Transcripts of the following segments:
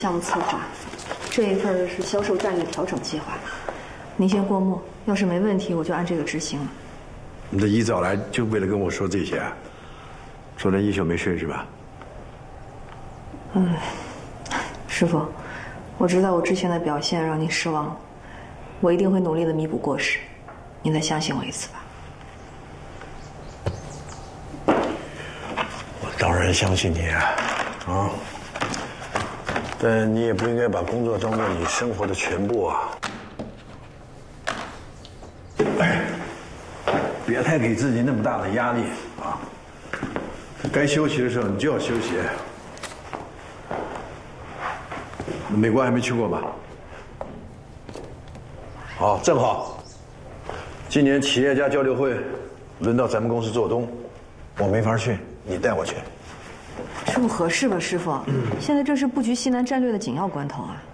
项目策划，这一份是销售战略调整计划，您先过目，要是没问题，我就按这个执行了。 你这一早来就为了跟我说这些，昨天一宿没睡是吧？ 师傅，我知道我之前的表现让您失望了，我一定会努力的弥补过失，您再相信我一次吧。 我当然相信你啊，但你也不应该把工作当做你生活的全部啊！哎，别太给自己那么大的压力啊！该休息的时候你就要休息。美国还没去过吧？好，正好，今年企业家交流会轮到咱们公司做东，我没法去，你带我去。 这不合适吧，师傅？现在正是布局西南战略的紧要关头啊！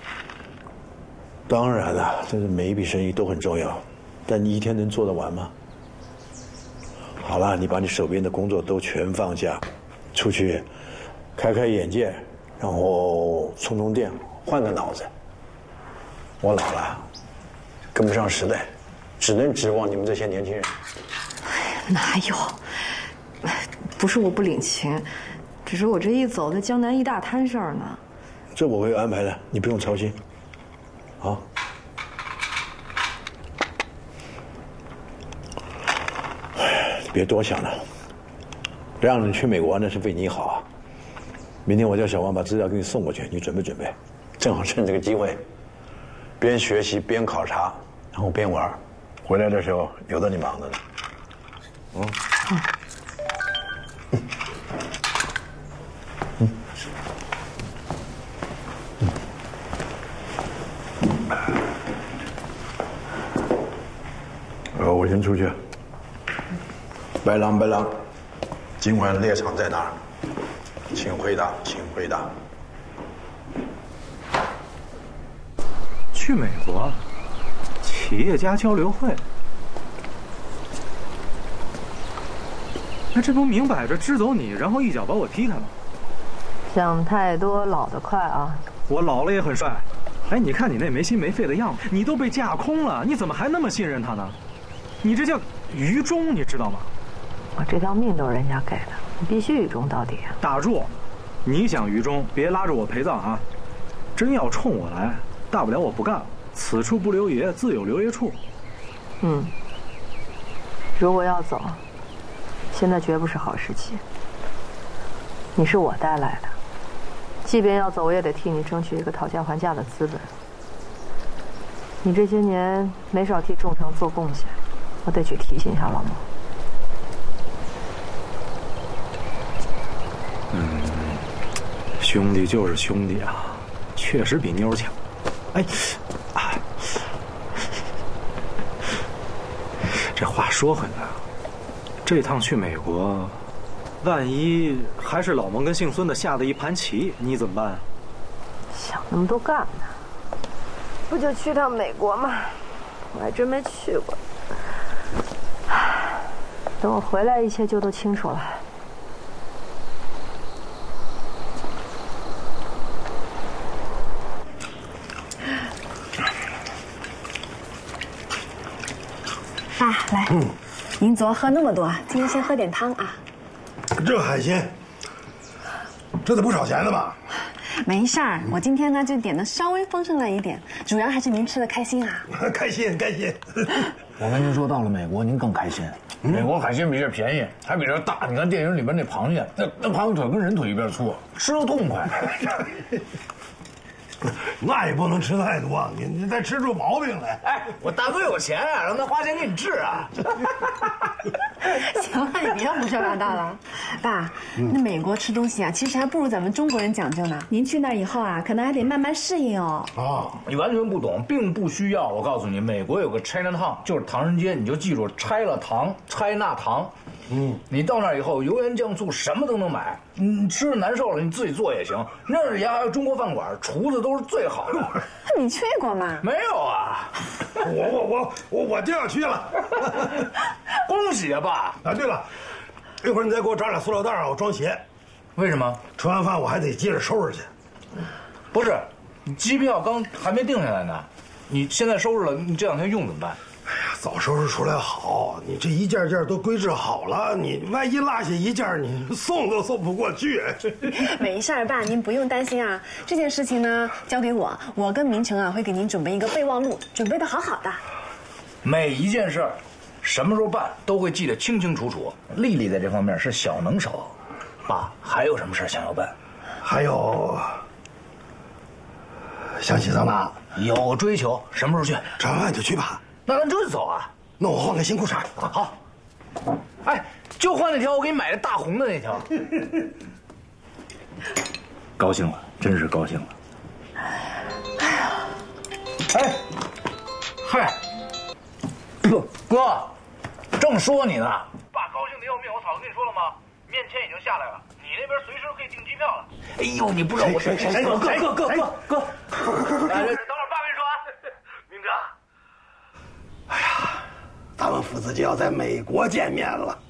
当然了，这是每一笔生意都很重要，但你一天能做得完吗？好了，你把你手边的工作都全放下，出去开开眼界，然后充充电，换个脑子。我老了，跟不上时代，只能指望你们这些年轻人。 哪有？不是我不领情，只是我这一走，在江南一大摊事儿呢。 这我会安排的，你不用操心。好。别多想了，让你去美国那是为你好啊。明天我叫小王把资料给你送过去，你准备准备，正好趁这个机会，边学习边考察，然后边玩，回来的时候有的你忙着呢。我先出去。白狼，白狼，今晚猎场在哪儿？请回答，请回答。 去美国，企业家交流会。那这不明摆着支走你，然后一脚把我踢开吗？ 想太多，老得快啊！ 我老了也很帅。哎，你看你那没心没肺的样子，你都被架空了，你怎么还那么信任他呢？你这叫愚忠，你知道吗？ 我这条命都是人家给的，你必须愚忠到底啊！ 打住！你想愚忠，别拉着我陪葬啊！真要冲我来，大不了我不干了。此处不留爷，自有留爷处。 如果要走，现在绝不是好时机。你是我带来的，即便要走，我也得替你争取一个讨价还价的资本。你这些年没少替众诚做贡献，我得去提醒一下老孟。 兄弟就是兄弟啊，确实比妞强。这话说回来，这趟去美国，万一还是老蒙跟姓孙的下的一盘棋，你怎么办啊？ 想那么多干嘛？不就去趟美国吗？我还真没去过。等我回来，一切就都清楚了。 爸，来，您昨儿喝那么多，今天先喝点汤啊。 这海鲜，这得不少钱的吧？ 没事儿，我今天呢就点的稍微丰盛了一点，主要还是您吃的开心啊。 开心开心。 我跟您说，到了美国您更开心。美国海鲜比这便宜，还比这大。你看电影里边那螃蟹，那螃蟹腿跟人腿一边粗，吃得痛快。 那也不能吃太多，你再吃出毛病来。 哎，我大哥有钱啊，让他花钱给你治啊。 行了，你别胡说八道了。爸，那美国吃东西啊，其实还不如咱们中国人讲究呢。您去那儿以后啊，可能还得慢慢适应哦。 你完全不懂，并不需要。我告诉你，美国有个 Chinatown， 就是唐人街，你就记住拆了糖，China糖。你到那儿以后，油盐酱醋什么都能买。你吃着难受了，你自己做也行。那儿也还有中国饭馆，厨子都是最好的。 你去过吗？ 没有啊。 我就要去了。 恭喜啊，爸！ 啊，对了，一会儿你再给我找俩塑料袋，我装鞋。 为什么？ 吃完饭我还得接着收拾去。 不是，机票刚还没定下来呢，你现在收拾了，你这2天用怎么办？ 哎呀，早收拾出来好，你这一件件都规制好了，你万一落下一件，你送都送不过去。 没事儿，爸，您不用担心啊。这件事情呢，交给我，我跟明成啊会给您准备一个备忘录，准备的好好的。 每一件事儿，什么时候办都会记得清清楚楚。丽丽在这方面是小能手。爸，还有什么事儿想要办？ 还有，想洗桑拿， 有追求，什么时候去？ 吃完饭就去吧。 那咱这就走啊！ 那我换个新裤衩。 好。哎，就换那条我给你买的大红的那条。高兴了，真是高兴了。哎，嗨，哥，正说你呢。 爸高兴的要命，我嫂子跟你说了吗？面签已经下来了，你那边随时可以订机票了。 哎呦，你不知道我谁？ 哥， 等会儿爸跟你说啊，明哲。 哎呀，咱们父子就要在美国见面了。